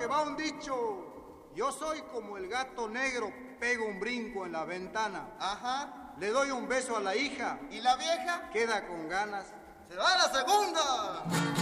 que va un dicho. Yo soy como el gato negro, pego un brinco en la ventana. Ajá. Le doy un beso a la hija. ¿Y la vieja? Queda con ganas. ¡Se va a la segunda!